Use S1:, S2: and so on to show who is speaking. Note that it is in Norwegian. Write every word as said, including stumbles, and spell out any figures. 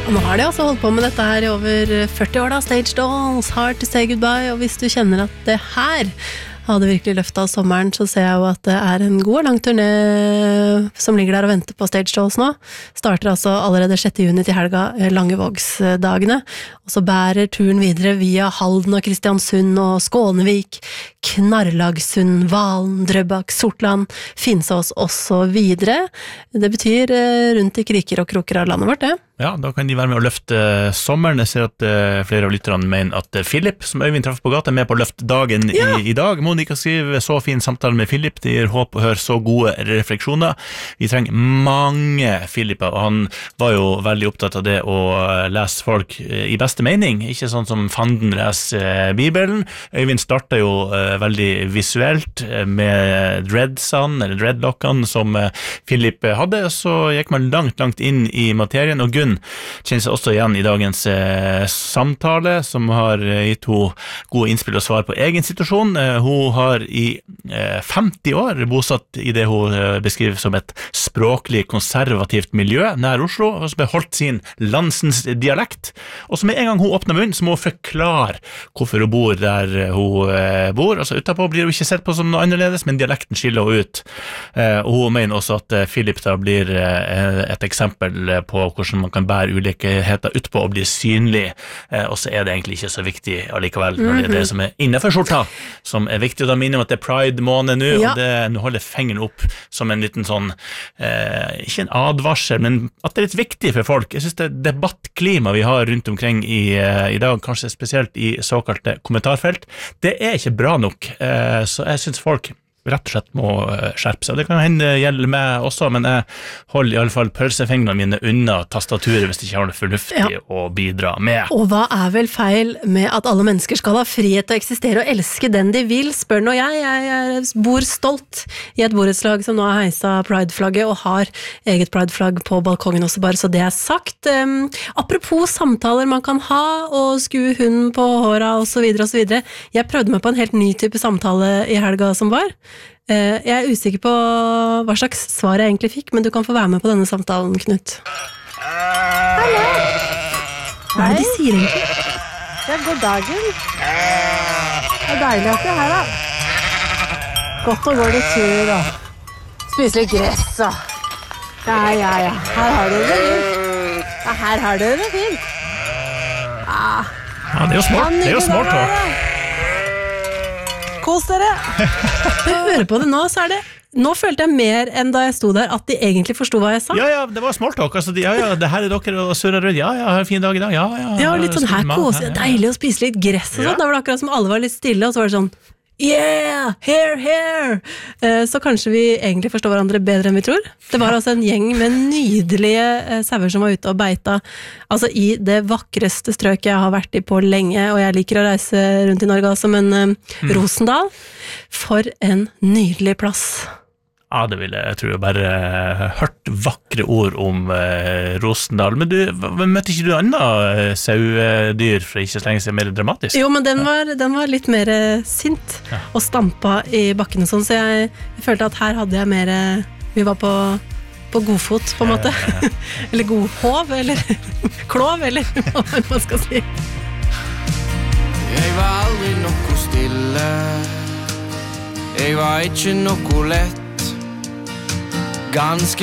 S1: Og nå har de altså holdt på med dette her i over førti år da, Stage Dolls, Hard to Say Goodbye, og hvis du kjenner at det her hadde virkelig løftet av sommeren, så ser jeg jo at det er en god og lang turné som ligger der og venter på Stage Dolls nå. Starter altså allerede sjette juni til helga, Langevågsdagene, og så bærer turen videre via Halden og Kristiansund og Skånevik, Knarrlagsund, Valen, Drøbak, Sortland, Finsås og så videre. Det betyr rundt i kriker og kroker av landet vårt, det.
S2: Ja, da kan de være med å løfte sommeren. Jeg ser at uh, flere av lytterne mener at uh, Philip, som Øyvind traff på gata, er med på å løfte dagen ja. i, i dag. Monika skriver så fin samtale med Philip, det gir håp å høre så gode refleksjoner. Vi trenger mange Philipper, og han var jo veldig opptatt av det å lese folk uh, i beste mening, ikke sånn som fanden leser uh, Bibelen. Øyvind startet jo uh, veldig visuelt uh, med dreadsene, eller dreadlockene, som uh, Philip uh, hadde, så gikk man langt, langt inn i materien, og Gunn kjenner seg også igjen i dagens eh, samtale, som har eh, gitt henne gode innspill og svar på egen situasjon. Eh, hun har i eh, femti år bosatt i det hun eh, beskriver som et språklig konservativt miljø nær Oslo, og som har holdt sin landsens dialekt, og som med en gang hun åpner munnen, så må hun forklare hvorfor hun bor der hun eh, bor. Altså utenpå blir hun ikke sett på som noe annerledes, men dialekten skiller hun ut. Eh, og hun mener også at eh, Philip da blir eh, et eksempel på hvordan man kan bære ulikheter utpå og bli synlig, eh, og så er det egentlig ikke så viktig allikevel, når det er det som er innenfor skjorta, som er viktig. Og da minner jeg om at det er Pride-måned nå, ja. og det, nå holder fengeren opp som en liten sånn, eh, ikke en advarsel, men at det er litt viktig for folk. Jeg synes det debattklima vi har rundt omkring i, eh, i dag, kanskje spesielt i såkalte kommentarfelt, det er ikke bra nok, eh, så jeg synes folk rett og slett må skjerpe seg. Det kan hende gjelde meg også, men jeg holder i alle fall pølsefingrene mine unna tastaturet hvis de ikke har noe fornuftig ja. å bidra med.
S1: Og hva er vel feil med at alle mennesker skal ha frihet til å eksistere og elske den de vil, spør nå jeg. Jeg bor stolt i et borettslag som nå har heisa Pride-flagget og har eget Pride-flagg på balkongen også, bare så det er sagt. Um, apropos samtaler man kan ha og skue hunden på håra og så videre og så videre. Jeg prøvde meg på en helt ny type samtale i helga som var. Jeg er usikker på hva slags svar jeg egentlig fikk, men du kan få være med på denne samtalen, Knut. Hallo! Hva er det de sier egentlig?
S3: Ja, god dagen. Det er deilig at du er her, da. Godt å gå litt tur, og spise litt gress, og... Ja, ja, ja. Her har du det fint. Ja, her har du det fint. Ja,
S2: ja det er jo smart, det er jo smart, da.
S3: Kos dere.
S1: Jeg hører på det nå, så er det nå følte jeg mer enn da jeg sto der at de egentlig forstod hva jeg sa.
S2: Ja, ja, det var small talk, altså, de, ja, ja, det her er dere og surrer rundt, ja, ja, har en fin dag i dag, ja, ja.
S1: Ja, litt sånn her koselig, deilig å spise litt gress og sånn, ja. Da var det akkurat som alle var litt stille, og så var det sånn, yeah, here, here. Eh, så kanskje vi egentlig forstår hverandre bedre enn vi tror. Det var altså en gjeng med nydelige eh, sauer som var ute og beita, altså i det vakreste strøket jeg har vært i på lenge, og jeg liker å reise rundt i Norge altså, men eh, mm. Rosendal, for en nydelig plass.
S2: Ja, det vil jeg, jeg tror jeg bare uh, hørt vakre ord om uh, Rosendal, men du, møtte ikke du andre saudyr for ikke så lenge siden mer dramatisk?
S1: Jo, men den var, den var litt mer sint ja. Og stampa i bakken og sånn, så jeg, jeg følte at her hadde jeg mer, vi var på, på godfot på en måte, ja, ja. Eller godhov, eller klov, eller hva man skal si.
S4: Jeg var aldri noe stille, jeg var ikke noe lett, ganske